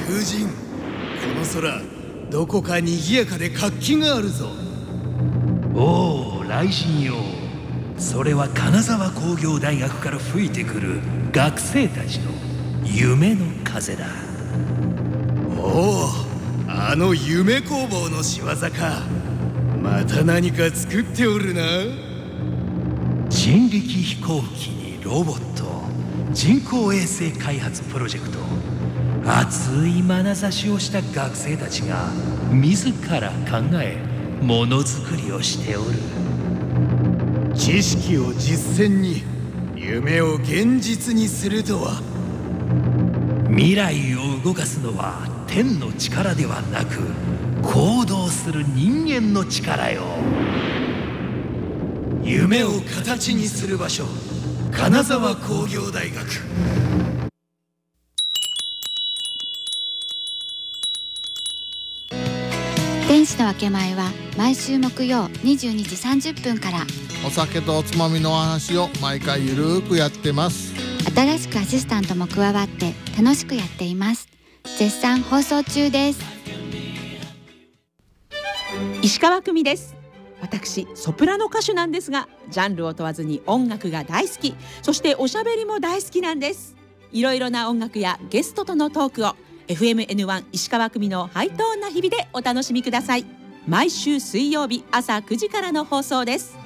風神、この空どこか賑やかで活気があるぞ。 おお、雷神よ。それは金沢工業大学から吹いてくる学生たちの夢の風だ。 おお、あの夢工房の仕業か。また何か作っておるな。 人力飛行機にロボット、人工衛星開発プロジェクト、熱い眼差しをした学生たちが自ら考えものづくりをしておる。 知識を実践に、夢を現実にするとは。 未来を動かすのは天の力ではなく、行動する人間の力よ。 夢を形にする場所、金沢工業大学。 天使の分け前は毎週木曜22時30分から。 お酒とおつまみのお話を毎回ゆるーくやってます。 新しくアシスタントも加わって楽しくやっています。絶賛放送中です。 石川久美です。私ソプラノ歌手なんですが、ジャンルを問わずに音楽が大好き、そしておしゃべりも大好きなんです。いろいろな音楽やゲストとのトークを FMN1 石川久美のハイトーンな日々でお楽しみください。毎週水曜日朝9時からの放送です。